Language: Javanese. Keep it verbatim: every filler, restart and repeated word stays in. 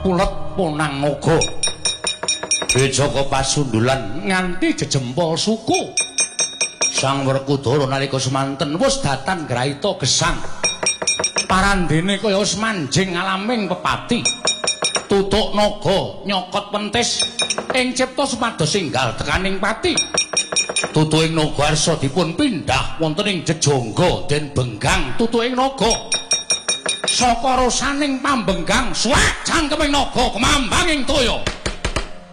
pulet punang naga Jaka pasundulan nganti jejempol suku Sang Werkudara nalika semanten wis datan grahita gesang parandene kaya wis manjing alaming pepati tutuk naga nyokot pentis ing cipta supados enggal tekaning pati tutuking naga arsa dipun pindhah wonten ing jejangga den benggang tutuking naga saka rosaning pambenggang suwak jangkeming naga kemambang ing toya